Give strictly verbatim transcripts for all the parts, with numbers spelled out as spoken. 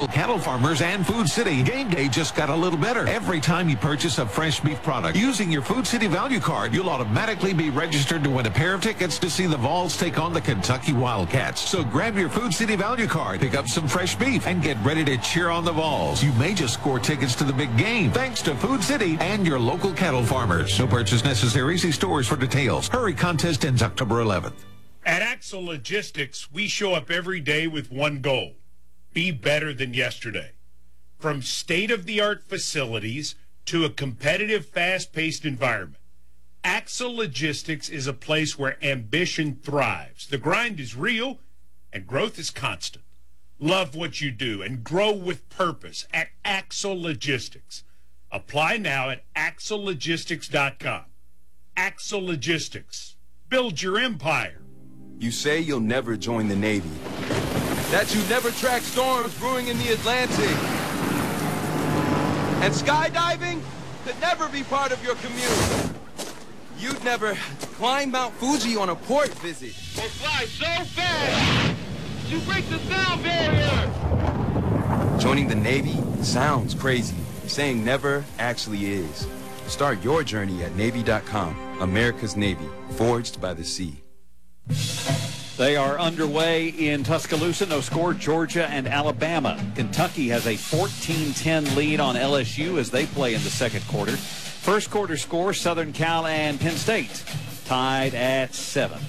local cattle farmers and Food City, game day just got a little better. Every time you purchase a fresh beef product using your Food City value card, you'll automatically be registered to win a pair of tickets to see the Vols take on the Kentucky Wildcats. So grab your Food City value card, pick up some fresh beef, and get ready to cheer on the Vols. You may just score tickets to the big game thanks to Food City and your local cattle farmers. No purchase necessary. See stores for details. Hurry, contest ends October eleventh. At Axle Logistics, we show up every day with one goal: be better than yesterday. From state-of-the-art facilities to a competitive, fast-paced environment, Axle Logistics is a place where ambition thrives. The grind is real and growth is constant. Love what you do and grow with purpose at Axle Logistics. Apply now at axle logistics dot com. Axle Logistics. Build your empire. You say you'll never join the Navy, that you never track storms brewing in the Atlantic, and skydiving could never be part of your commute. You'd never climb Mount Fuji on a port visit. Or fly so fast, you break the sound barrier. Joining the Navy sounds crazy. Saying never actually is. Start your journey at Navy dot com. America's Navy, forged by the sea. They are underway in Tuscaloosa. No score, Georgia and Alabama. Kentucky has a fourteen ten lead on L S U as they play in the second quarter. First quarter score, Southern Cal and Penn State tied at seven.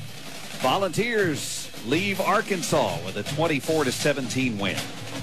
Volunteers leave Arkansas with a twenty-four to seventeen win.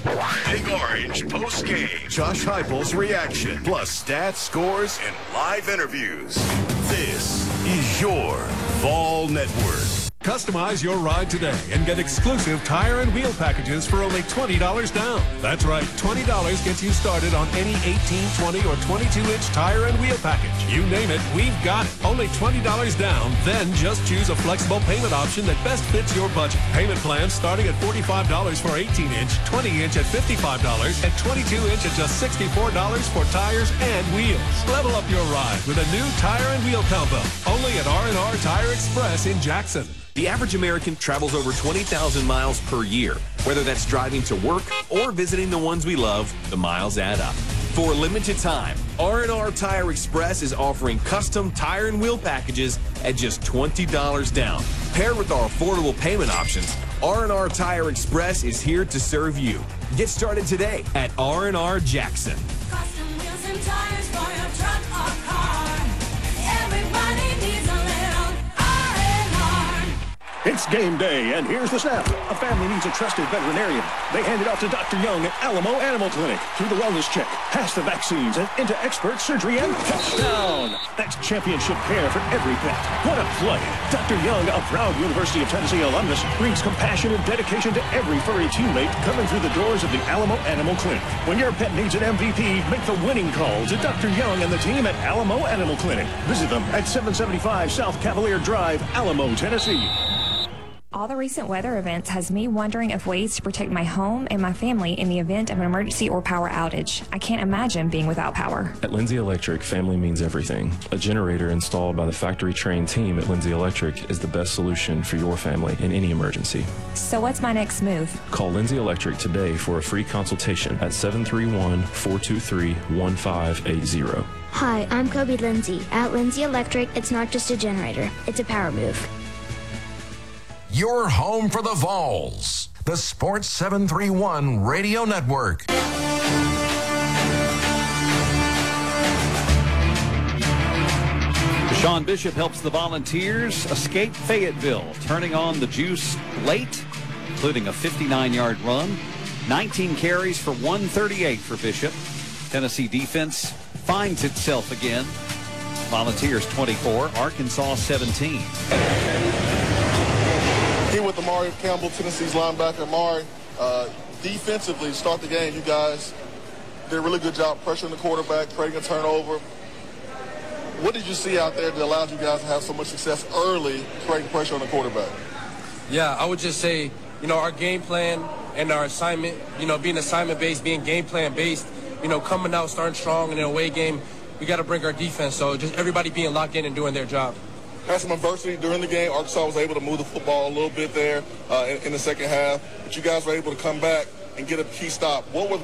Big Orange post-game. Josh Heupel's reaction, plus stats, scores, and live interviews. This is your Vol Network. Customize your ride today and get exclusive tire and wheel packages for only twenty dollars down. That's right, twenty dollars gets you started on any eighteen, twenty, or twenty-two inch tire and wheel package. You name it, we've got it. Only twenty dollars down, then just choose a flexible payment option that best fits your budget. Payment plans starting at forty-five dollars for eighteen inch, twenty inch at fifty-five dollars, and twenty-two inch at just sixty-four dollars for tires and wheels. Level up your ride with a new tire and wheel combo. Only at R and R Tire Express in Jackson. The average American travels over twenty thousand miles per year. Whether that's driving to work or visiting the ones we love, the miles add up. For a limited time, R and R Tire Express is offering custom tire and wheel packages at just twenty dollars down. Paired with our affordable payment options, R and R Tire Express is here to serve you. Get started today at R and R Jackson. Custom wheels and tires for your truck or car. Everybody needs a little R and R. It's game day, and here's the snap. A family needs a trusted veterinarian. They hand it off to Doctor Young at Alamo Animal Clinic. Through the wellness check, past the vaccines, and into expert surgery and touchdown. That's championship care for every pet. What a play. Doctor Young, a proud University of Tennessee alumnus, brings compassion and dedication to every furry teammate coming through the doors of the Alamo Animal Clinic. When your pet needs an M V P, make the winning call to Doctor Young and the team at Alamo Animal Clinic. Visit them at seven seventy-five South Cavalier Drive, Alamo, Tennessee. All the recent weather events has me wondering of ways to protect my home and my family in the event of an emergency or power outage. I can't imagine being without power. At Lindsay Electric, family means everything. A generator installed by the factory-trained team at Lindsay Electric is the best solution for your family in any emergency. So what's my next move? Call Lindsay Electric today for a free consultation at seven three one, four two three, one five eight zero. Hi, I'm Kobe Lindsay. At Lindsay Electric, it's not just a generator, it's a power move. Your home for the Vols. The Sports seven thirty-one Radio Network. Sean Bishop helps the Volunteers escape Fayetteville, turning on the juice late, including a fifty-nine yard run. nineteen carries for one thirty-eight for Bishop. Tennessee defense finds itself again. Volunteers twenty-four, Arkansas seventeen. Here with Amari Campbell, Tennessee's linebacker. Amari, uh, defensively, start the game, you guys did a really good job pressuring the quarterback, creating a turnover. What did you see out there that allowed you guys to have so much success early creating pressure on the quarterback? Yeah, I would just say, you know, our game plan and our assignment, you know, being assignment-based, being game plan-based, you know, coming out, starting strong in an away game, we got to bring our defense. So just everybody being locked in and doing their job. Had some adversity during the game. Arkansas was able to move the football a little bit there uh, in, in the second half. But you guys were able to come back and get a key stop. What were